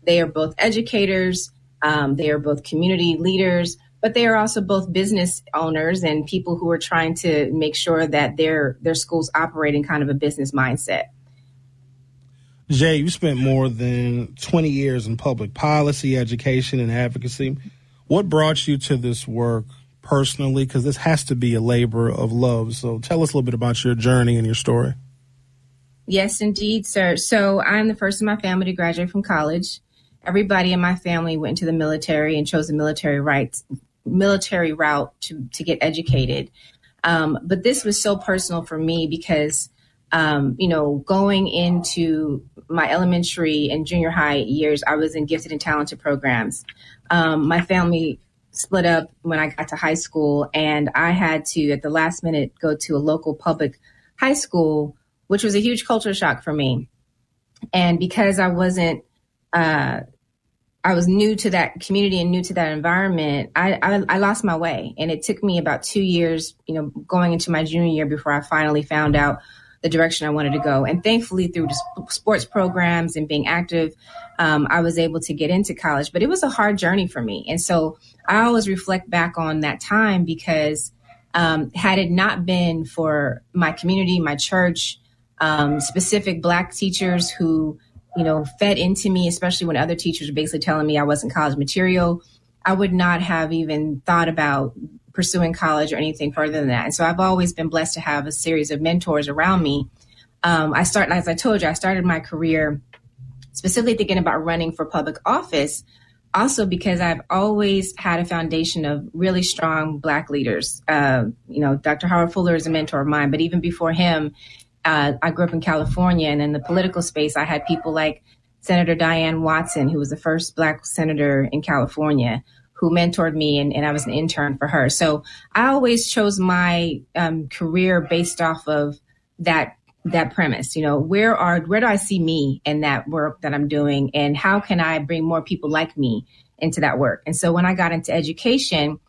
They are both educators. They are both community leaders, but they are also both business owners and people who are trying to make sure that their schools operate in kind of a business mindset. Jay, you spent more than 20 years in public policy, education, and advocacy. What brought you to this work personally? Because this has to be a labor of love. So tell us a little bit about your journey and your story. Yes, indeed, sir. So I'm the first in my family to graduate from college. Everybody in my family went into the military and chose the military route to get educated. But this was so personal for me because, going into my elementary and junior high years, I was in gifted and talented programs. My family split up when I got to high school, and I had to, at the last minute, go to a local public high school, which was a huge culture shock for me. And because I was new to that community and new to that environment, I lost my way. And it took me about 2 years, going into my junior year before I finally found out the direction I wanted to go. And thankfully, through sports programs and being active, I was able to get into college. But it was a hard journey for me. And so I always reflect back on that time because had it not been for my community, my church, specific Black teachers who fed into me, especially when other teachers were basically telling me I wasn't college material, I would not have even thought about pursuing college or anything further than that. And so I've always been blessed to have a series of mentors around me. As I told you, I started my career specifically thinking about running for public office, also because I've always had a foundation of really strong Black leaders. Dr. Howard Fuller is a mentor of mine, but even before him, I grew up in California, and in the political space, I had people like Senator Diane Watson, who was the first Black senator in California, who mentored me, and I was an intern for her. So I always chose my career based off of that premise. Where do I see me in that work that I'm doing, and how can I bring more people like me into that work? And so when I got into education,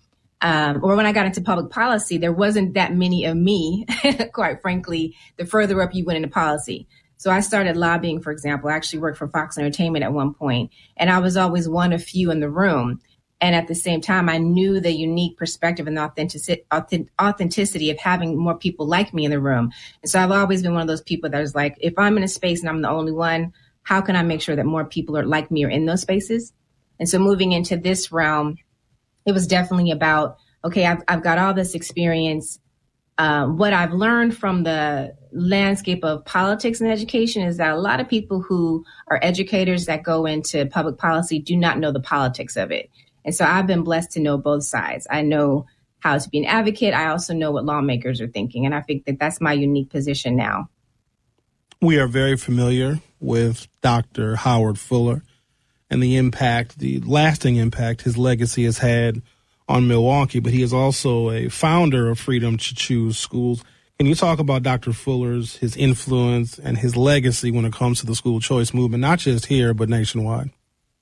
or when I got into public policy, there wasn't that many of me, quite frankly, the further up you went into policy. So I started lobbying, for example. I actually worked for Fox Entertainment at one point, and I was always one of few in the room. And at the same time, I knew the unique perspective and authenticity of having more people like me in the room. And so I've always been one of those people that was like, if I'm in a space and I'm the only one, how can I make sure that more people are like me or in those spaces? And so moving into this realm, it was definitely about, okay, I've got all this experience. What I've learned from the landscape of politics and education is that a lot of people who are educators that go into public policy do not know the politics of it. And so I've been blessed to know both sides. I know how to be an advocate. I also know what lawmakers are thinking. And I think that that's my unique position now. We are very familiar with Dr. Howard Fuller and the lasting impact his legacy has had on Milwaukee, but he is also a founder of Freedom to Choose Schools. Can you talk about Dr. Fuller's, his influence and his legacy when it comes to the school choice movement, not just here, but nationwide?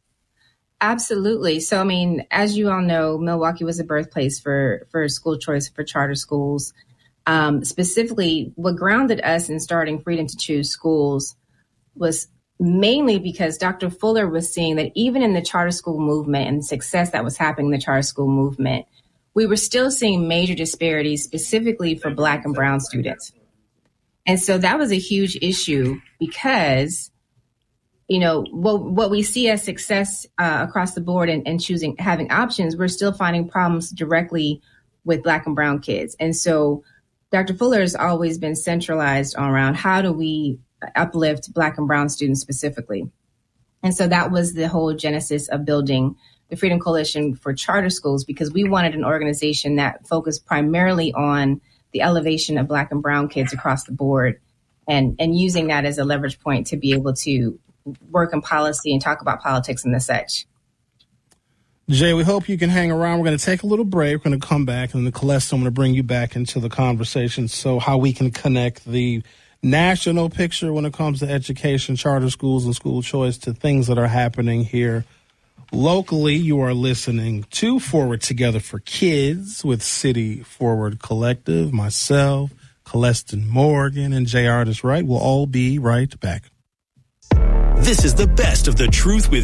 Absolutely. So, as you all know, Milwaukee was a birthplace for school choice, for charter schools. Specifically, what grounded us in starting Freedom to Choose Schools was mainly because Dr. Fuller was seeing that even in the charter school movement and the success that was happening in the charter school movement, we were still seeing major disparities specifically for Black and Brown students. And so that was a huge issue because, what we see as success across the board and having options, we're still finding problems directly with Black and Brown kids. And so Dr. Fuller has always been centralized around how do we uplift Black and Brown students specifically. And so that was the whole genesis of building the Freedom Coalition for Charter Schools, because we wanted an organization that focused primarily on the elevation of Black and Brown kids across the board and using that as a leverage point to be able to work in policy and talk about politics and the such. Jay, we hope you can hang around. We're going to take a little break. We're going to come back, and then Celeste, I'm going to bring you back into the conversation. So how we can connect the national picture when it comes to education, charter schools, and school choice to things that are happening here locally. You are listening to Forward Together for Kids with City Forward Collective. Myself, Celeste Morgan, and Jay Artist Wright will all be right back. This is the best of the Truth with